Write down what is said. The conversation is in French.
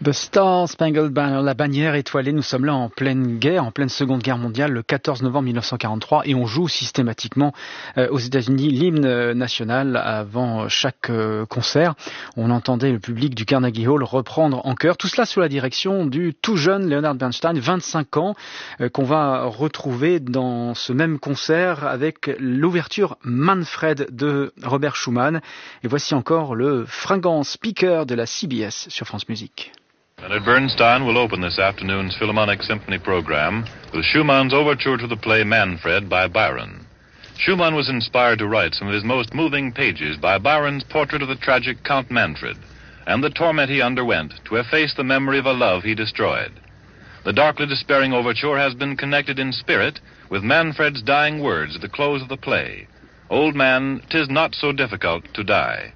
The Star Spangled Banner, la bannière étoilée, nous sommes là en pleine guerre, en pleine Seconde Guerre mondiale, le 14 novembre 1943, et on joue systématiquement aux États-Unis l'hymne national avant chaque concert. On entendait le public du Carnegie Hall reprendre en chœur, tout cela sous la direction du tout jeune Leonard Bernstein, 25 ans, qu'on va retrouver dans ce même concert avec l'ouverture Manfred de Robert Schumann. Et voici encore le fringant speaker de la CBS sur France Musique. Leonard Bernstein will open this afternoon's Philharmonic Symphony program with Schumann's overture to the play Manfred by Byron. Schumann was inspired to write some of his most moving pages by Byron's portrait of the tragic Count Manfred and the torment he underwent to efface the memory of a love he destroyed. The darkly despairing overture has been connected in spirit with Manfred's dying words at the close of the play. Old man, 'tis not so difficult to die.